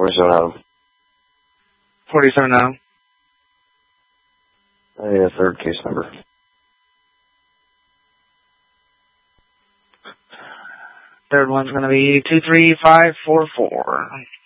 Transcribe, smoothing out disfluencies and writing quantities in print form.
47 47 Adam. I need a third case number. Third one's going to be 23544.